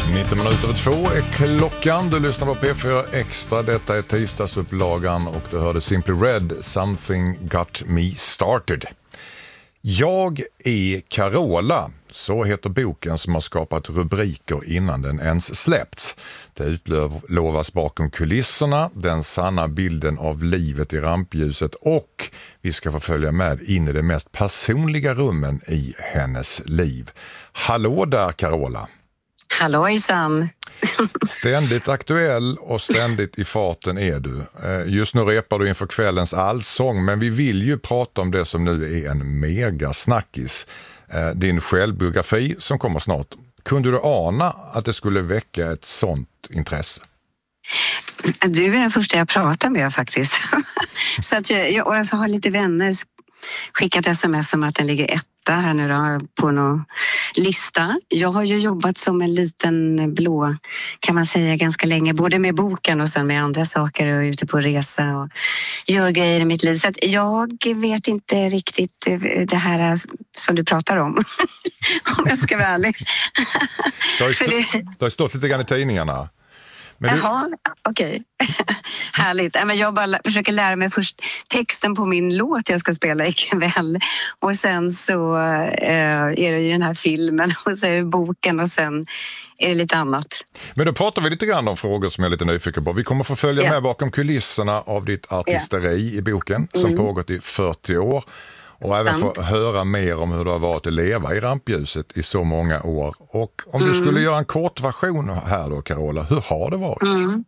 2 är klockan. Du lyssnar på P4 Extra. Detta är tisdagsupplagan och du hörde Simply Red, Something Got Me Started. Jag är Carola, så heter boken som har skapat rubriker innan den ens släppts. Det utlovas bakom kulisserna, den sanna bilden av livet i rampljuset och vi ska få följa med in i de mest personliga rummen i hennes liv. Hallå där Carola! Hallåjsan! Ständigt aktuell och ständigt i farten är du. Just nu repar du inför kvällens allsång, men vi vill ju prata om det som nu är en megasnackis. Din självbiografi som kommer snart. Kunde du ana att det skulle väcka ett sånt intresse? Du är den första jag pratar med faktiskt. Så att jag har lite vänner skickat sms om att den ligger etta här nu då, på någon lista. Jag har ju jobbat som en liten blå, kan man säga, ganska länge. Både med boken och sen med andra saker och ute på resa och gör grejer i mitt liv. Så att jag vet inte riktigt det här som du pratar om. Om jag ska vara ärlig. Det har stått lite grann i tidningarna. Jaha, okej. Härligt. Men jag bara försöker lära mig först texten på min låt jag ska spela ikväll. Och sen så är det ju den här filmen och så är det boken och sen är det lite annat. Men då pratar vi lite grann om frågor som jag är lite nyfiken på. Vi kommer få följa med bakom kulisserna av ditt artisteri i boken som pågått i 40 år. Och även få höra mer om hur det har varit att leva i rampljuset i så många år. Och om du skulle göra en kort version här då, Carola, hur har det varit?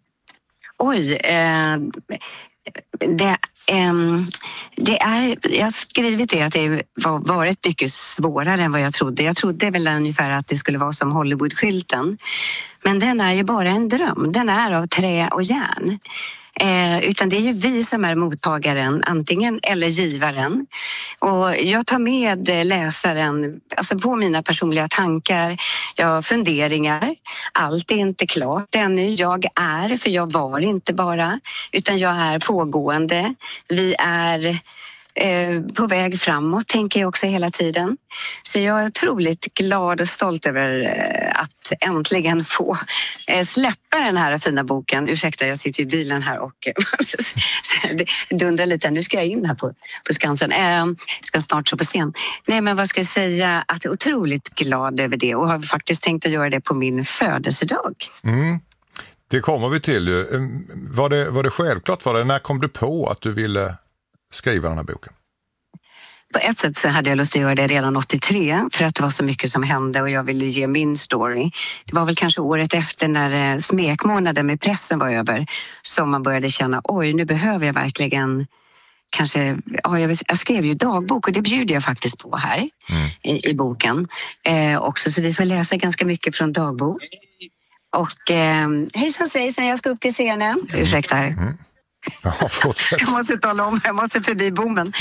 Jag har skrivit det att det har varit mycket svårare än vad jag trodde. Jag trodde väl ungefär att det skulle vara som Hollywood-skylten. Men den är ju bara en dröm. Den är av trä och järn. Utan det är ju vi som är mottagaren, antingen eller givaren. Och jag tar med läsaren alltså på mina personliga tankar, funderingar. Allt är inte klart ännu. Jag är, för jag var inte bara, utan jag är pågående. Vi är på väg framåt, tänker jag också hela tiden. Så jag är otroligt glad och stolt över att äntligen få släppa den här fina boken. Ursäkta, jag sitter i bilen här och dundrar lite. Nu ska jag in här på Skansen. Ska snart stå på scen. Nej, men vad ska jag säga? Att jag är otroligt glad över det och har faktiskt tänkt att göra det på min födelsedag. Det kommer vi till. Var det självklart för dig? När kom du på att du ville skriva den här boken? På ett sätt så hade jag lust att göra det redan 83 för att det var så mycket som hände och jag ville ge min story. Det var väl kanske året efter när smekmånaden med pressen var över som man började känna, oj, nu behöver jag verkligen kanske, jag skrev ju dagbok och det bjuder jag faktiskt på här i boken också, så vi får läsa ganska mycket från dagbok. Och hejsan svejsan, jag ska upp till scenen. Ursäkta här. Ja, fortsätt. Jag måste tala om, jag måste förbi bommen.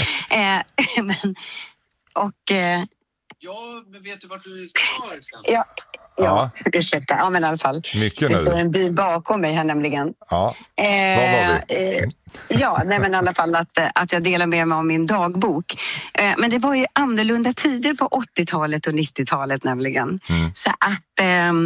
Men vet du vart du ska? Ja, ursäkta. Ja, men i alla fall. Mycket det nu. står en bil bakom mig här nämligen. Ja, var var vi? Men i alla fall att jag delar med mig av min dagbok. Men det var ju annorlunda tider på 80-talet och 90-talet nämligen. Så att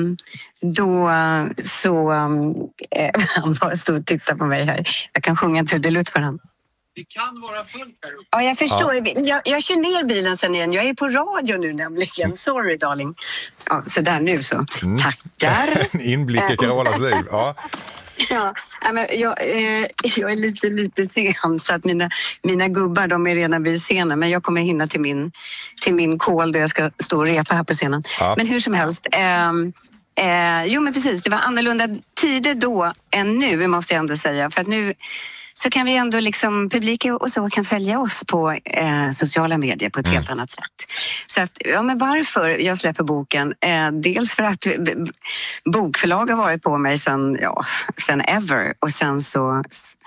han bara stod och tittade på mig här. Jag kan sjunga en trudelutt för han. Det kan vara fullt här uppe. Ja, jag förstår. Ja. Jag kör ner bilen sen igen. Jag är på radio nu nämligen. Sorry, darling. Ja, så där nu så. Tackar. En inblick i Carolas liv. Ja. Ja, men jag är lite sen så att mina gubbar, de är redan vid scenen. Men jag kommer hinna till min call där jag ska stå och repa här på scenen. Ja. Men hur som helst. Jo, men precis. Det var annorlunda tider då än nu, måste jag ändå säga. För att nu så kan vi ändå liksom, publiken och så kan följa oss på sociala medier på ett helt annat sätt. Så att, men varför jag släpper boken? Dels för att bokförlag har varit på mig sen ever. Och sen så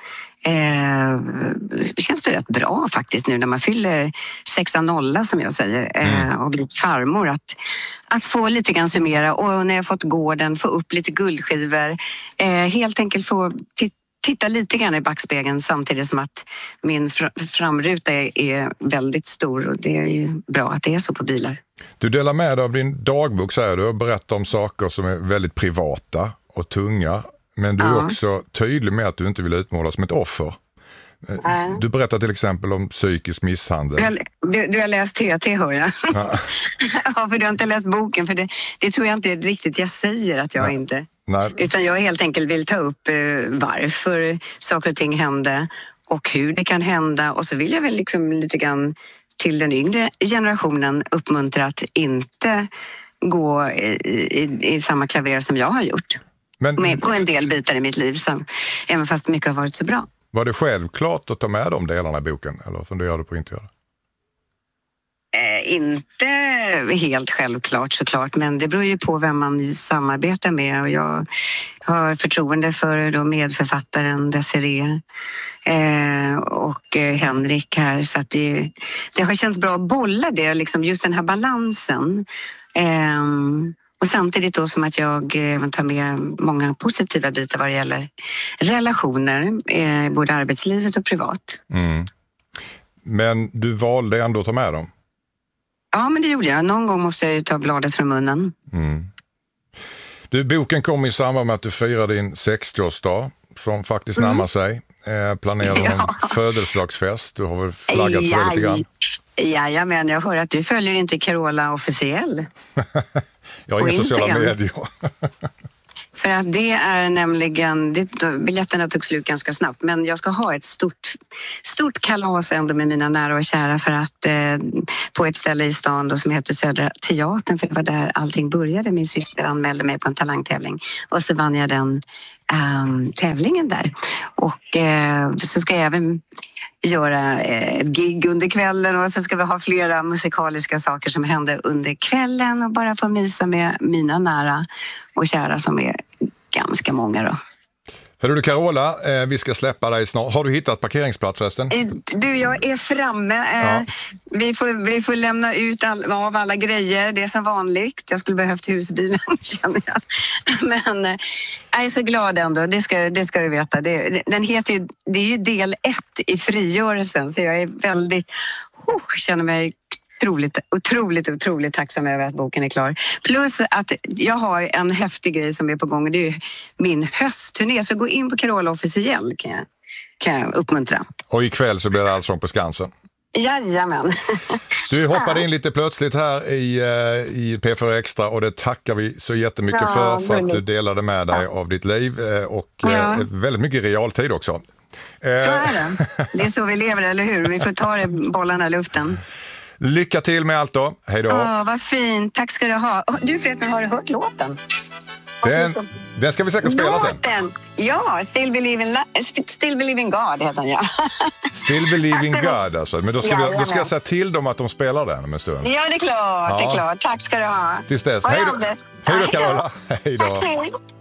känns det rätt bra faktiskt nu när man fyller 6-0 som jag säger och blivit farmor att få lite grann summera och när jag fått gården få upp lite guldskivor helt enkelt få tittar lite grann i backspegeln samtidigt som att min framruta är väldigt stor, och det är ju bra att det är så på bilar. Du delar med dig av din dagbok, säger du, och berättar om saker som är väldigt privata och tunga. Men du är också tydlig med att du inte vill utmålas som ett offer. Du berättar till exempel om psykisk misshandel. Du har läst TT, hör jag. Ja. Ja, för du har inte läst boken, för det tror jag inte är riktigt jag säger att jag inte. Nej. Utan jag helt enkelt vill ta upp varför saker och ting hände och hur det kan hända. Och så vill jag väl liksom lite grann till den yngre generationen uppmuntra att inte gå i samma klaver som jag har gjort. Men på en del bitar i mitt liv, även fast mycket har varit så bra. Var det självklart att ta med de delarna i boken, eller funderar du på att inte göra det? Inte helt självklart såklart, men det beror ju på vem man samarbetar med, och jag har förtroende för då medförfattaren Desiree och Henrik här, så att det har känts bra att bolla det, liksom just den här balansen. Och samtidigt då som att jag tar med många positiva bitar vad det gäller relationer, både arbetslivet och privat. Mm. Men du valde ändå att ta med dem? Ja, men det gjorde jag. Någon gång måste jag ju ta bladet från munnen. Mm. Boken kom i samband med att du firar din 60-årsdag som faktiskt närmar sig. Planerar en födelsedagsfest. Du har väl flaggat för det lite grann? Jajamän, jag hör att du följer inte Carola officiell. Jag har inga sociala medier. För att det är nämligen, biljetterna tog slut ganska snabbt, men jag ska ha ett stort kalas ändå med mina nära och kära, för att på ett ställe i stan då, som heter Södra Teatern, för det var där allting började. Min syster anmälde mig på en talangtävling och så vann jag den tävlingen där. Och så ska jag även göra ett gig under kvällen, och så ska vi ha flera musikaliska saker som händer under kvällen, och bara få mysa med mina nära och kära som är ganska många då. Hörru du Carola, vi ska släppa dig snart. Har du hittat parkeringsplats förresten? Du, jag är framme. Vi får lämna ut av alla grejer. Det är som vanligt. Jag skulle behövt husbilen, känner jag. Men jag är så glad ändå. Det ska du veta. Den heter ju, det är ju del 1 i frigörelsen. Så jag är väldigt, känner mig otroligt tacksam över att boken är klar. Plus att jag har en häftig grej som är på gång. Det är ju min höstturné. Så gå in på Carola officiell kan jag uppmuntra. Och ikväll så blir det Allsång på Skansen. Jajamän. Du hoppade in lite plötsligt här i P4 Extra, och det tackar vi så jättemycket för att du delade med dig av ditt liv och väldigt mycket realtid också. Så är det. Det är så vi lever, eller hur? Vi får ta bollarna i luften. Lycka till med allt då. Hej då. Vad fint. Tack ska du ha. Du förresten, har du hört låten? Den ska vi säkert spela sen. Ja, Still Believe in God heter den, ja. Still Believe in God alltså. Men då ska jag säga till dem att de spelar den om en stund. Ja, det är klart. Tack ska du ha. Tills dess. Hej då Carola. Hej då. Tack.